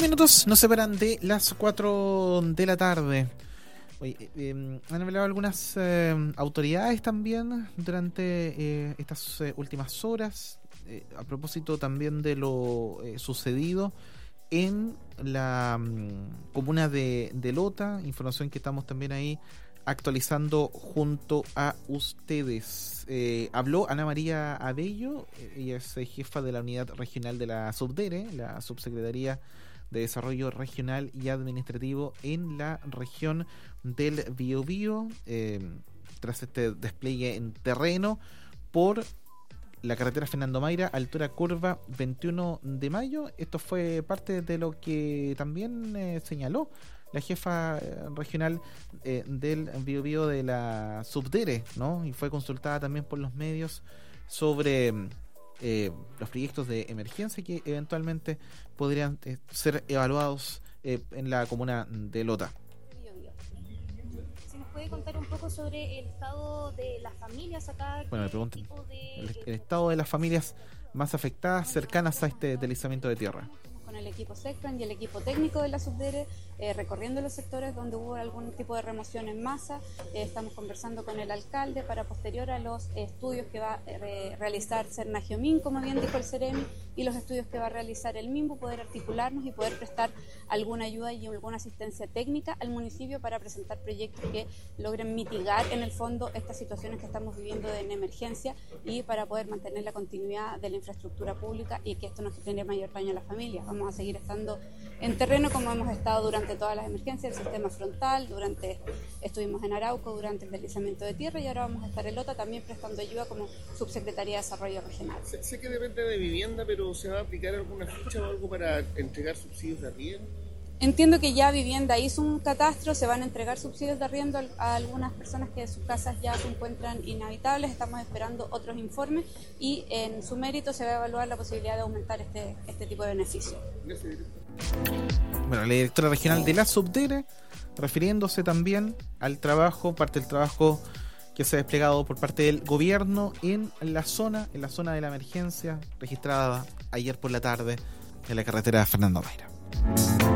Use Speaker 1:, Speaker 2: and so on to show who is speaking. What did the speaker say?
Speaker 1: minutos nos separan de las 4 de la tarde. Oye, han hablado algunas autoridades también durante estas últimas horas, a propósito también de lo sucedido en la comuna de Lota, información que estamos también ahí actualizando junto a ustedes. Habló Ana María Abello, ella es jefa de la unidad regional de la SUBDERE, la Subsecretaría de Desarrollo Regional y Administrativo en la región del Biobío, tras este despliegue en terreno por la carretera Fernando Mayra, altura curva 21 de mayo. Esto fue parte de lo que también señaló la jefa regional del Biobío de la SUBDERE, ¿no? Y fue consultada también por los medios sobre los proyectos de emergencia que eventualmente podrían ser evaluados en la comuna de Lota.
Speaker 2: ¿Se nos puede contar un poco sobre el estado de las familias acá?
Speaker 1: Bueno, me preguntan el estado de las familias más afectadas cercanas a este deslizamiento de tierra.
Speaker 2: Con el equipo SECTRAN y el equipo técnico de la SUBDERE, recorriendo los sectores donde hubo algún tipo de remoción en masa. Estamos conversando con el alcalde para, posterior a los estudios que va a realizar Cernagiomín, como bien dijo el Ceremi, y los estudios que va a realizar el MIMBU, poder articularnos y poder prestar alguna ayuda y alguna asistencia técnica al municipio para presentar proyectos que logren mitigar en el fondo estas situaciones que estamos viviendo en emergencia y para poder mantener la continuidad de la infraestructura pública y que esto no genere mayor daño a las familias. Vamos a seguir estando en terreno como hemos estado durante todas las emergencias, el sistema frontal, estuvimos en Arauco durante el deslizamiento de tierra y ahora vamos a estar en Lota también prestando ayuda como Subsecretaría de Desarrollo Regional.
Speaker 3: Sé que depende de vivienda, pero ¿se va a aplicar alguna ficha o algo para entregar subsidios de arriendo?
Speaker 2: Entiendo que ya Vivienda hizo un catastro, se van a entregar subsidios de arriendo a algunas personas que sus casas ya se encuentran inhabitables. Estamos esperando otros informes y en su mérito se va a evaluar la posibilidad de aumentar este tipo de beneficio.
Speaker 3: Gracias.
Speaker 1: Bueno, la directora regional de la SUBDERE, refiriéndose también al trabajo, parte del trabajo que se ha desplegado por parte del gobierno en la zona de la emergencia registrada ayer por la tarde en la carretera Fernando Mayra.